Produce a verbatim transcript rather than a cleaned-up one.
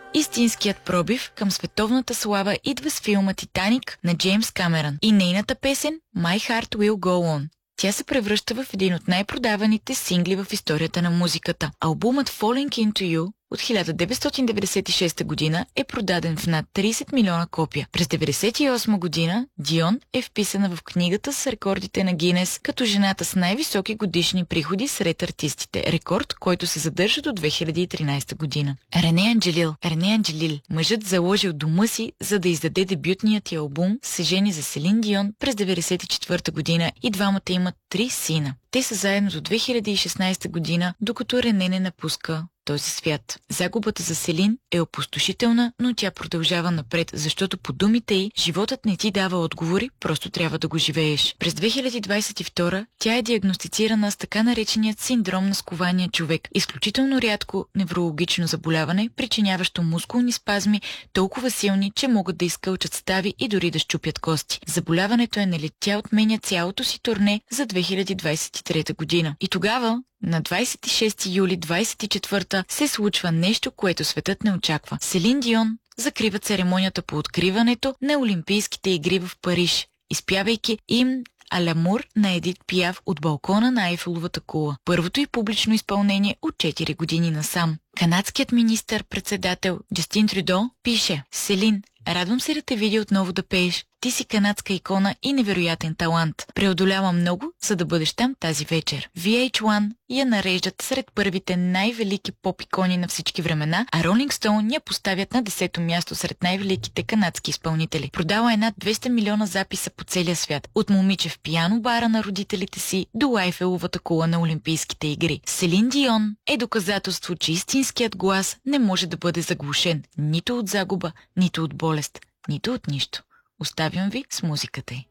Истинският пробив към световната слава идва с филма «Титаник» на Джеймс Камерън и нейната песен «My Heart Will Go On». Тя се превръща в един от най-продаваните сингли в историята на музиката. Албумът Falling Into You от хиляда деветстотин деветдесет и шеста година е продаден в над трийсет милиона копия. През деветдесет и осма година Дион е вписана в книгата с рекордите на Гинес като жената с най-високи годишни приходи сред артистите. Рекорд, който се задържа до две хиляди и тринайсета година. Рене Анджелил. Рене Анджелил, мъжът заложил дома си, за да издаде дебютният й албум, се жени за Селин Дион през деветдесет и четвърта година и двамата имат три сина. Те са заедно до две хиляди и шестнайсета година, докато Рене не напуска този свят. Загубата за Селин е опустошителна, но тя продължава напред, защото по думите й, животът не ти дава отговори, просто трябва да го живееш. През две хиляди двайсет и втора тя е диагностицирана с така нареченият синдром на скования човек, изключително рядко неврологично заболяване, причиняващо мускулни спазми, толкова силни, че могат да изкълчат стави и дори да щупят кости. Заболяването е налет, тя отменя цялото си турне за две хиляди двайсет и трета година. И тогава, на двайсет и шести юли двайсет и четвърта, се случва нещо, което светът не очаква. Селин Дион закрива церемонията по откриването на Олимпийските игри в Париж, изпявайки им Алямур на Едит Пиаф от балкона на Айфеловата кула. Първото й публично изпълнение от четири години насам. Канадският министър-председател Джастин Трюдо пише: Селин, радвам се да те видя отново да пееш. Ти си канадска икона и невероятен талант. Преодолява много, за да бъдеш там тази вечер. Ви Ейч Уан я нареждат сред първите най-велики поп-икони на всички времена, а Rolling Stone я поставят на десето място сред най-великите канадски изпълнители. Продала е над двеста милиона записа по целия свят. От момиче в пиано бара на родителите си до Айфеловата кула на Олимпийските игри. Селин Дион е доказателство, че истинският глас не може да бъде заглушен нито от загуба, нито от болест, нито от нищо. Оставям ви с музиката й.